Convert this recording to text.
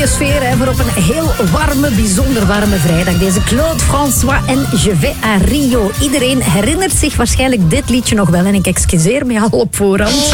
goede sfeer hè, voor op een heel warme, bijzonder warme vrijdag. Deze Claude François en Je vais à Rio. Iedereen herinnert zich waarschijnlijk dit liedje nog wel en ik excuseer me al op voorhand.